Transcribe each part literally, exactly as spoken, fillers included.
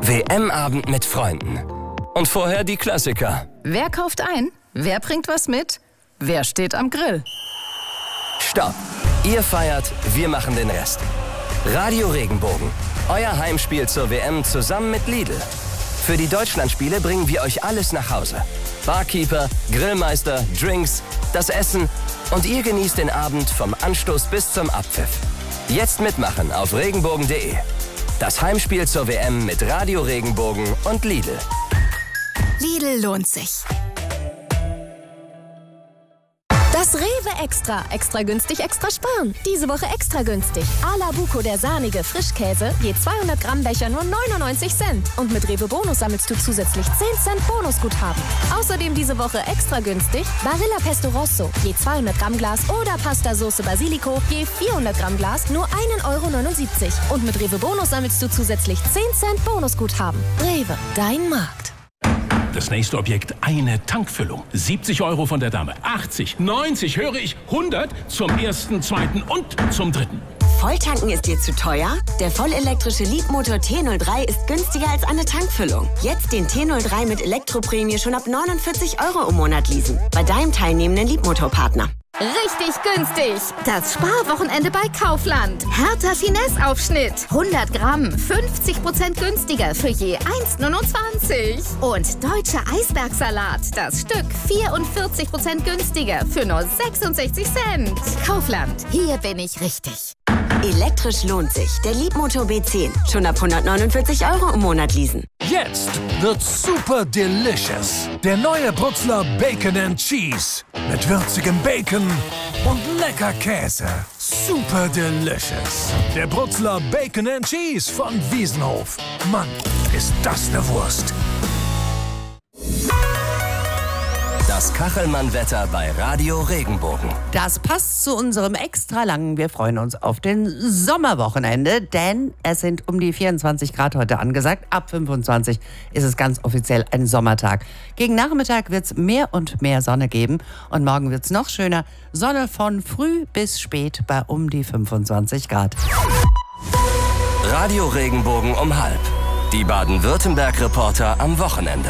W M-Abend mit Freunden. Und vorher die Klassiker. Wer kauft ein? Wer bringt was mit? Wer steht am Grill? Stopp! Ihr feiert, wir machen den Rest. Radio Regenbogen. Euer Heimspiel zur W M zusammen mit Lidl. Für die Deutschlandspiele bringen wir euch alles nach Hause. Barkeeper, Grillmeister, Drinks, das Essen und ihr genießt den Abend vom Anstoß bis zum Abpfiff. Jetzt mitmachen auf regenbogen punkt de. Das Heimspiel zur W M mit Radio Regenbogen und Lidl. Lidl lohnt sich. Das Rewe Extra. Extra günstig, extra sparen. Diese Woche extra günstig. A la Buco, der sahnige Frischkäse, je zweihundert Gramm Becher nur neunundneunzig Cent. Und mit Rewe Bonus sammelst du zusätzlich zehn Cent Bonusguthaben. Außerdem diese Woche extra günstig Barilla Pesto Rosso, je zweihundert Gramm Glas oder Pasta Sauce Basilico, je vierhundert Gramm Glas nur ein Euro neunundsiebzig. Und mit Rewe Bonus sammelst du zusätzlich zehn Cent Bonusguthaben. Rewe, dein Markt. Das nächste Objekt, eine Tankfüllung. siebzig Euro von der Dame. achtzig, neunzig, höre ich, hundert zum ersten, zweiten und zum dritten. Volltanken ist dir zu teuer? Der vollelektrische Leapmotor T null drei ist günstiger als eine Tankfüllung. Jetzt den T null drei mit Elektroprämie schon ab neunundvierzig Euro im Monat leasen. Bei deinem teilnehmenden Leapmotor-Partner. Richtig günstig. Das Sparwochenende bei Kaufland. Hertha Finesse-Aufschnitt. hundert Gramm. fünfzig Prozent günstiger für je eins neunundzwanzig. Und deutscher Eisbergsalat. Das Stück vierundvierzig Prozent günstiger für nur sechsundsechzig Cent. Kaufland. Hier bin ich richtig. Elektrisch lohnt sich. Der Leapmotor B zehn. Schon ab hundertneunundvierzig Euro im Monat leasen. Jetzt wird super delicious. Der neue Brutzler Bacon and Cheese. Mit würzigem Bacon und lecker Käse. Super delicious. Der Brutzler Bacon and Cheese von Wiesenhof. Mann, ist das eine Wurst. Das Kachelmann-Wetter bei Radio Regenbogen. Das passt zu unserem extra langen. Wir freuen uns auf den Sommerwochenende, denn es sind um die vierundzwanzig Grad heute angesagt. Ab fünfundzwanzig ist es ganz offiziell ein Sommertag. Gegen Nachmittag wird es mehr und mehr Sonne geben und morgen wird es noch schöner. Sonne von früh bis spät bei um die fünfundzwanzig Grad. Radio Regenbogen um halb. Die Baden-Württemberg-Reporter am Wochenende.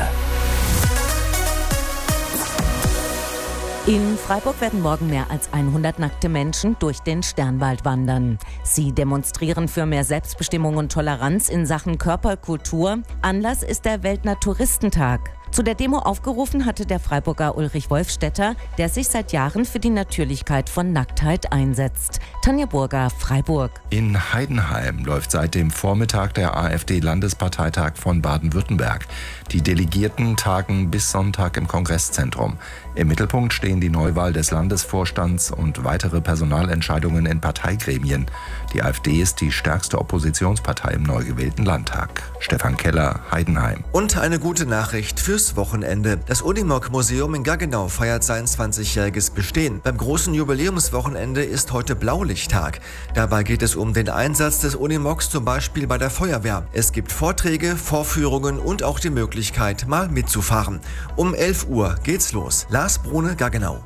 In Freiburg werden morgen mehr als hundert nackte Menschen durch den Sternwald wandern. Sie demonstrieren für mehr Selbstbestimmung und Toleranz in Sachen Körperkultur. Anlass ist der Weltnaturistentag. Zu der Demo aufgerufen hatte der Freiburger Ulrich Wolfstetter, der sich seit Jahren für die Natürlichkeit von Nacktheit einsetzt. Tanja Burger, Freiburg. In Heidenheim läuft seit dem Vormittag der AfD-Landesparteitag von Baden-Württemberg. Die Delegierten tagen bis Sonntag im Kongresszentrum. Im Mittelpunkt stehen die Neuwahl des Landesvorstands und weitere Personalentscheidungen in Parteigremien. Die AfD ist die stärkste Oppositionspartei im neu gewählten Landtag. Stefan Keller, Heidenheim. Und eine gute Nachricht fürs Wochenende. Das Unimog-Museum in Gaggenau feiert sein zwanzigjähriges Bestehen. Beim großen Jubiläumswochenende ist heute Blaulichttag. Dabei geht es um den Einsatz des Unimogs zum Beispiel bei der Feuerwehr. Es gibt Vorträge, Vorführungen und auch die Möglichkeit, mal mitzufahren. Um elf Uhr geht's los. Lars Brune, Gaggenau.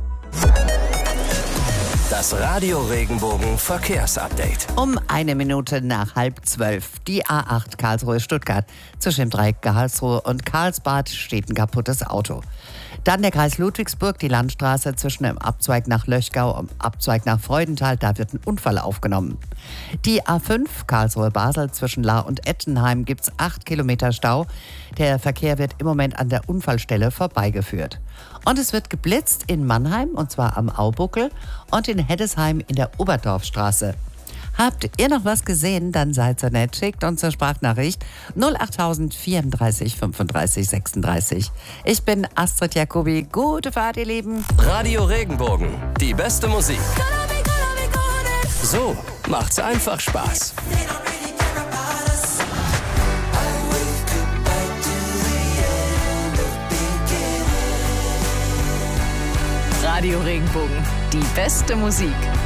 Das Radio Regenbogen Verkehrsupdate. Um eine Minute nach halb zwölf. Die A acht Karlsruhe-Stuttgart. Zwischen dem Dreieck Karlsruhe und Karlsbad steht ein kaputtes Auto. Dann der Kreis Ludwigsburg, die Landstraße zwischen dem Abzweig nach Löchgau und Abzweig nach Freudenthal. Da wird ein Unfall aufgenommen. Die A fünf Karlsruhe-Basel zwischen Lahr und Ettenheim gibt es acht Kilometer Stau. Der Verkehr wird im Moment an der Unfallstelle vorbeigeführt. Und es wird geblitzt in Mannheim, und zwar am Aubuckel, und in Heddesheim in der Oberdorfstraße. Habt ihr noch was gesehen, dann seid so nett, schickt uns eine Sprachnachricht null achttausend vierunddreißig fünfunddreißig sechsunddreißig. Ich bin Astrid Jacobi. Gute Fahrt, ihr Lieben. Radio Regenbogen, die beste Musik. So macht's einfach Spaß. Radio Regenbogen, die beste Musik.